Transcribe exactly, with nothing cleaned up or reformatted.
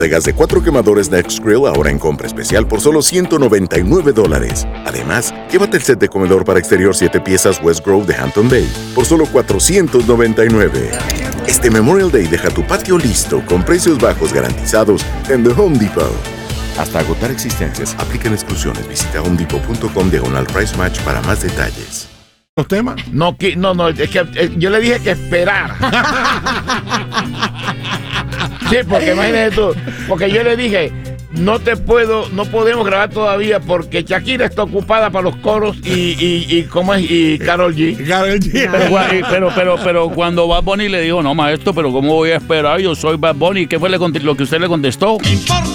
de gas de cuatro quemadores Nextgrill ahora en compra especial por solo ciento noventa y nueve dólares. Además, llévate el set de comedor para exterior siete piezas West Grove de Hampton Bay por solo cuatrocientos noventa y nueve. Este Memorial Day deja tu patio listo con precios bajos garantizados en The Home Depot. Hasta agotar existencias, aplican exclusiones. Visita homedepot punto com diagonal price match para más detalles. ¿Los temas? No, que, no, no, es que eh, yo le dije que esperar. Sí, porque imagínate tú, porque yo le dije, no te puedo, no podemos grabar todavía porque Shakira está ocupada para los coros y, y, y ¿cómo es? Y Karol G. Karol G. Pero, pero, pero, pero cuando Bad Bunny le dijo, no, maestro, pero ¿cómo voy a esperar? Yo soy Bad Bunny. ¿Qué fue lo que usted le contestó?